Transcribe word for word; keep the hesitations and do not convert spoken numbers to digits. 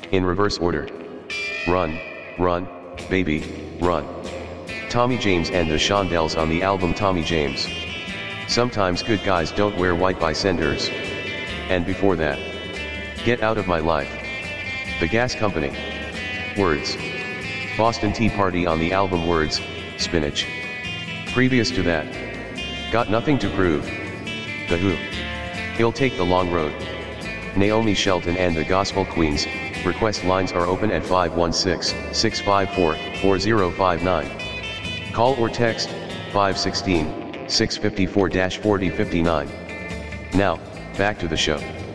In reverse order. Run, Run, Baby, Run. Tommy James and the Shondells on the album Tommy James. Sometimes Good Guys Don't Wear White by Senders. And before that, Get Out of My Life. The Gas Company. Words. Boston Tea Party on the album Words, Spinach. Previous to that, Got Nothing to Prove. The Who. He'll Take the Long Road. Naomi Shelton and the Gospel Queens. Request lines are open at five one six, six five four, four zero five nine. Call or text, five one six, six five four, four zero five nine. Now, back to the show.